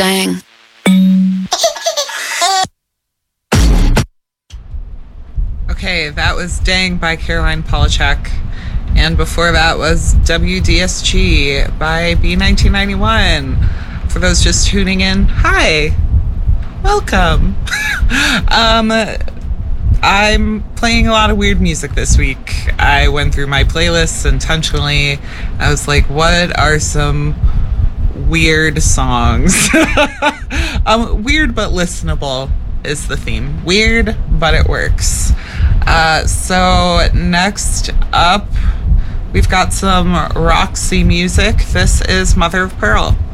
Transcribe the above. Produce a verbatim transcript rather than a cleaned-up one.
Dang. Okay, that was Dang by Caroline Polachek. And before that was W D S G by B nineteen ninety-one. For those just tuning in, hi. Welcome. um, I'm playing a lot of weird music this week. I went through my playlists intentionally. I was like, what are some weird songs? um, weird but listenable is the theme. Weird, but it works. Uh, so next up, we've got some Roxy music. This is Mother of Pearl.